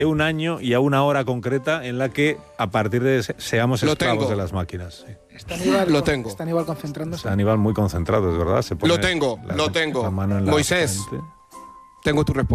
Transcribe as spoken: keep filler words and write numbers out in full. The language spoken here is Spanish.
un año y a una hora concreta en la que a partir de ese, seamos Lo esclavos tengo. de las máquinas. Sí. Está Aníbal, Lo tengo. Está Aníbal concentrándose. Está Aníbal muy concentrado, es verdad. Se pone Lo tengo, la, lo tengo. la mano en la Moisés. frente. Tengo tu respuesta.